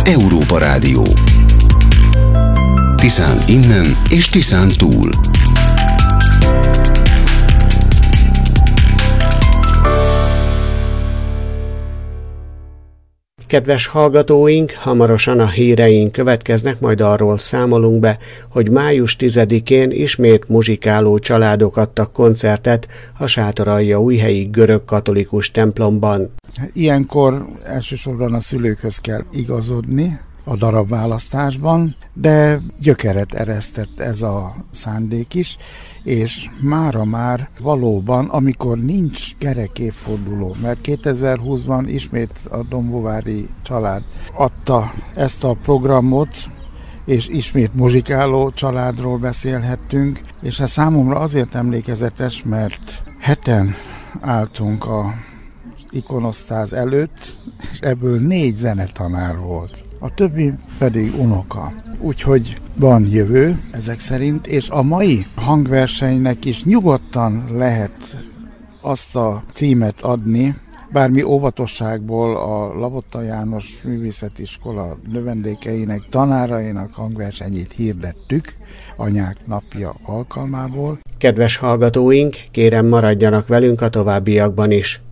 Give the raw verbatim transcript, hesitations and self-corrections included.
Európa Rádió. Tiszán innen és Tiszán túl. Kedves hallgatóink, hamarosan a híreink következnek, majd arról számolunk be, hogy május tizedikén ismét muzsikáló családok adtak koncertet a Sátoraljaújhelyi görög-katolikus templomban. Ilyenkor elsősorban a szülőkhöz kell igazodni a darabválasztásban, de gyökeret eresztett ez a szándék is, és mára már valóban, amikor nincs kerekévforduló, mert kétezer-húszban ismét a Dombovári család adta ezt a programot, és ismét muzsikáló családról beszélhettünk, és ez számomra azért emlékezetes, mert heten álltunk a ikonosztáz előtt, és ebből négy zenetanár volt. A többi pedig unoka. Úgyhogy van jövő ezek szerint, és a mai hangversenynek is nyugodtan lehet azt a címet adni, bár mi óvatosságból a Lavotta János Művészetiskola növendékeinek, tanárainak hangversenyét hirdettük Anyák napja alkalmából. Kedves hallgatóink, kérem maradjanak velünk a továbbiakban is.